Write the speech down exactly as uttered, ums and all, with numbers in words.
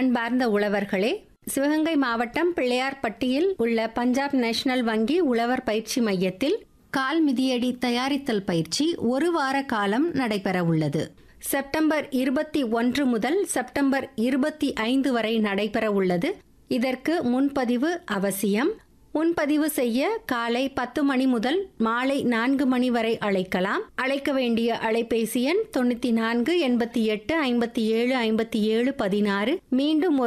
அன்பார்ந்த உழவர்களே, சிவகங்கை மாவட்டம் பிள்ளையார்பட்டியில் உள்ள பஞ்சாப் நேஷனல் வங்கி உழவர் பயிற்சி மையத்தில் கால் மிதியடி தயாரித்தல் பயிற்சி ஒரு வார காலம் நடைபெற உள்ளது. செப்டம்பர் இருபத்தி ஒன்று முதல் செப்டம்பர் இருபத்தி ஐந்து வரை நடைபெற உள்ளது. இதற்கு முன்பதிவு அவசியம். முன்பதிவு செய்ய காலை பத்து மணி முதல் மாலை நான்கு மணி வரை அழைக்கலாம். அழைக்க வேண்டிய அலைபேசி எண் தொண்ணூத்தி நான்கு எண்பத்தி எட்டு ஐம்பத்தி ஏழு ஐம்பத்தி ஏழு பதினாறு. மீண்டும்